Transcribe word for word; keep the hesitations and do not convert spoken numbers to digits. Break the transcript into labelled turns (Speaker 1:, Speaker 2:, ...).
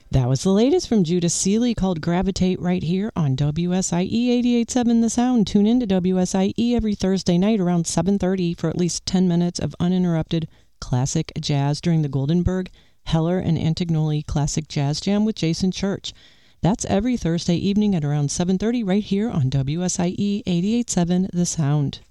Speaker 1: That was the latest from Judas Seeley called Gravitate right here on W S I E eighty-eight point seven The Sound. Tune in to W S I E every Thursday night around seven thirty for at least ten minutes of uninterrupted classic jazz during the Goldenberg, Heller, and Antignoli Classic Jazz Jam with Jason Church. That's every Thursday evening at around seven thirty right here on W S I E eighty-eight point seven The Sound.